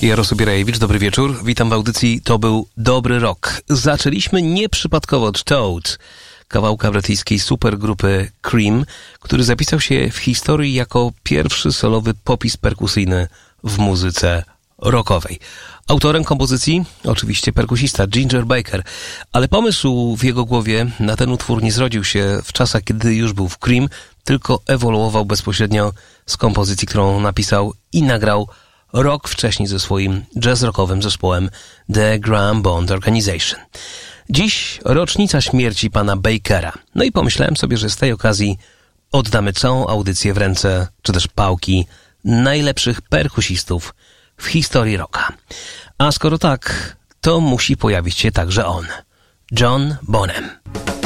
Jarosław Bierajewicz, dobry wieczór. Witam w audycji To był dobry rok. Zaczęliśmy nieprzypadkowo od Toad, kawałka brytyjskiej supergrupy Cream, który zapisał się w historii jako pierwszy solowy popis perkusyjny w muzyce rockowej. Autorem kompozycji oczywiście perkusista Ginger Baker, ale pomysł w jego głowie na ten utwór nie zrodził się w czasach, kiedy już był w Cream, tylko ewoluował bezpośrednio z kompozycji, którą napisał i nagrał rok wcześniej ze swoim jazz-rockowym zespołem The Graham Bond Organization. Dziś rocznica śmierci pana Bakera. No i pomyślałem sobie, że z tej okazji oddamy całą audycję w ręce, czy też pałki najlepszych perkusistów w historii rocka. A skoro tak, to musi pojawić się także on, John Bonham.